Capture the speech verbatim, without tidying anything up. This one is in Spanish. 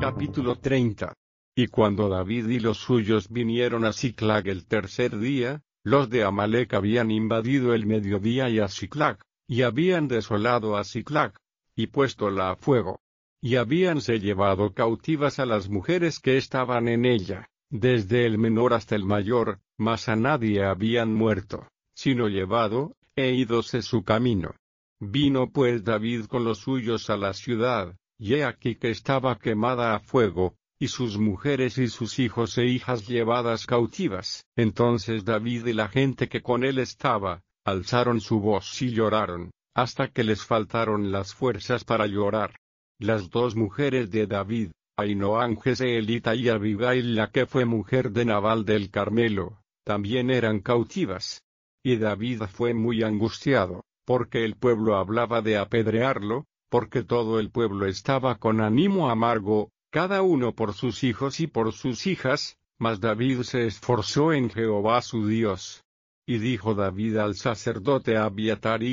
Capítulo treinta. Y cuando David y los suyos vinieron a Siclag el tercer día, los de Amalec habían invadido el mediodía y a Siclag, y habían desolado a Siclag, y puéstola a fuego. Y habíanse llevado cautivas a las mujeres que estaban en ella, desde el menor hasta el mayor, mas a nadie habían muerto, sino llevado, e ídose su camino. Vino pues David con los suyos a la ciudad, y he aquí que estaba quemada a fuego, y sus mujeres y sus hijos e hijas llevadas cautivas. Entonces David y la gente que con él estaba, alzaron su voz y lloraron, hasta que les faltaron las fuerzas para llorar. Las dos mujeres de David, Ahinoam Jezreelita y Abigail la que fue mujer de Nabal del Carmelo, también eran cautivas. Y David fue muy angustiado, porque el pueblo hablaba de apedrearlo, porque todo el pueblo estaba con ánimo amargo, cada uno por sus hijos y por sus hijas, mas David se esforzó en Jehová su Dios. Y dijo David al sacerdote Abiatar